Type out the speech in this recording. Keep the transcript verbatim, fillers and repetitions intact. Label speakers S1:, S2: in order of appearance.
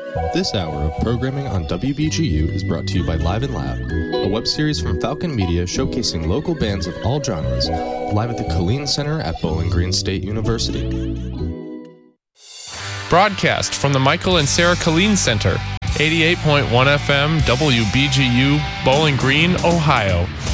S1: This hour of programming on W B G U is brought to you by Live and Loud, a web series from Falcon Media showcasing local bands of all genres, live at the Killeen Center at Bowling Green State University.
S2: Broadcast from the Michael and Sarah Killeen Center, eighty-eight point one F M, W B G U, Bowling Green, Ohio.